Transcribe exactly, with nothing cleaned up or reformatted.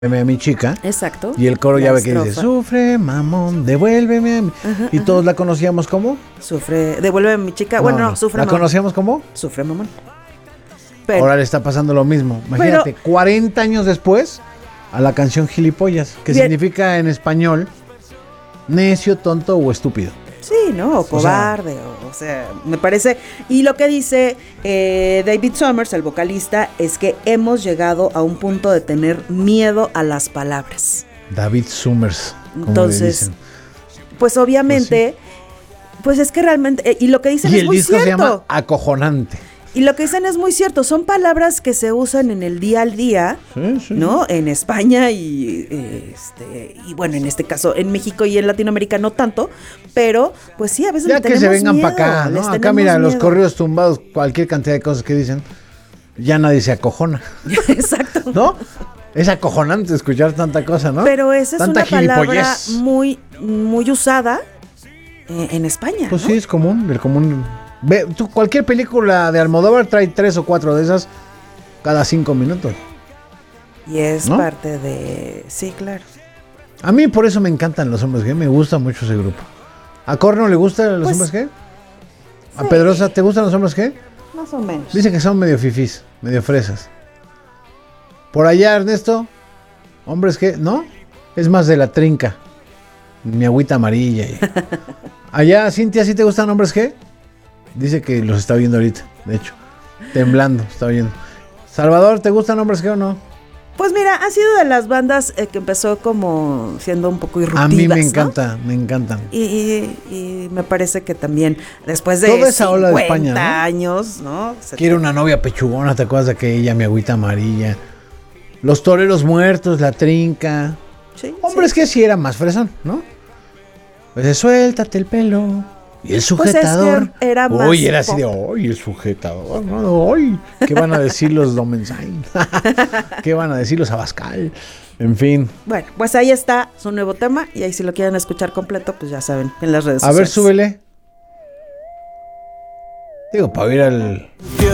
a mi chica. Exacto. Y el coro La ya ve que estrofa. dice, sufre, mamón, devuélveme a mi... Ajá, y ajá. todos la conocíamos como... Sufre, devuélveme a mi chica. Bueno, no, sufre ¿La mamón. conocíamos como? Sufre mamón. Pero, Ahora le está pasando lo mismo. Imagínate, Pero- cuarenta años después, a la canción Gilipollas, que Bien. significa en español necio, tonto o estúpido. sí, ¿no? O cobarde, o, o sea, me parece. Y lo que dice eh, David Summers, el vocalista, es que hemos llegado a un punto de tener miedo a las palabras. David Summers, como Entonces, le dicen. Pues obviamente, pues, es que realmente, eh, y lo que dicen Y es el muy disco cierto. se llama Acojonante. Y lo que dicen es muy cierto, son palabras que se usan en el día al día, Sí, sí. ¿no? En España y, eh, este, y bueno, en este caso en México y en Latinoamérica no tanto, pero pues sí, a veces Ya le que se tenemos vengan miedo, para acá, ¿no? les Acá tenemos mira, los miedo. corridos tumbados, cualquier cantidad de cosas que dicen, ya nadie se acojona, Exacto. ¿no? Es acojonante escuchar tanta cosa, ¿no? Pero esa es Tanta una palabra gilipollez. muy, muy usada eh, en España, Pues ¿no? sí, es común, del común. Ve, tú, cualquier película de Almodóvar trae tres o cuatro de esas cada cinco minutos. Y es ¿no? parte de... Sí, claro. A mí por eso me encantan los hombres G, me gusta mucho ese grupo. ¿A Corno le gustan los Pues, hombres G? ¿A sí. Pedrosa te gustan los hombres G? Más o menos. Dicen que son medio fifís, medio fresas. Por allá, Ernesto, hombres G, ¿no? Es más de la trinca. Mi agüita amarilla. y- Allá, Cintia, ¿sí te gustan hombres G? Dice que los está viendo ahorita, de hecho. Temblando, está viendo. Salvador, ¿te gustan hombres G o no? Pues mira, ha sido de las bandas eh, que empezó como siendo un poco irruptivas, A mí me ¿no? encanta, me encantan. Y, y- y me parece que también después de Toda esa ola de España, ¿no? años, ¿no? Se- Quiero una novia pechugona, ¿te acuerdas de aquella, mi agüita amarilla? Los toreros muertos, la trinca. Sí, Hombres sí. que sí era más fresón, ¿no? Pues de, suéltate el pelo. Y el Pues es sujetador. que era más Uy, era así de, pop. uy, el sujetador. ¿no? Uy, ¿qué van a decir los Domensain? ¿Qué van a decir los Abascal? En fin. Bueno, pues ahí está su nuevo tema y ahí si lo quieren escuchar completo, pues ya saben, en las redes A sociales. ver, súbele. Digo, para ir al...